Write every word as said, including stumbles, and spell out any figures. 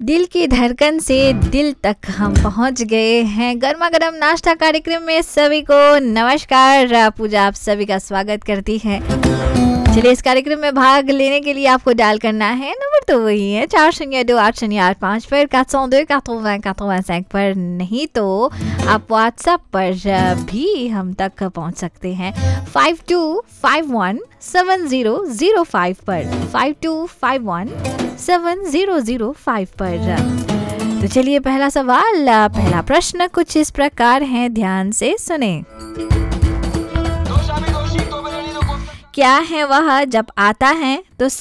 दिल की धड़कन से दिल तक हम पहुंच गए हैं। गर्मा गर्म नाश्ता कार्यक्रम में सभी को नमस्कार। पूजा आप सभी का स्वागत करती है। चलिए, इस कार्यक्रम में भाग लेने के लिए आपको डायल करना है। नंबर तो वही है चार शून्य दो आठ शून्य आठ पाँच पर कात सौ दो कातों कातों पर, नहीं तो आप व्हाट्सएप पर भी हम तक पहुंच सकते हैं five to five one seven zero zero five पर, five to five one seven zero zero five पर। तो चलिए, पहला सवाल, पहला प्रश्न कुछ इस प्रकार है, ध्यान से सुने। क्या है वह जब आता है तो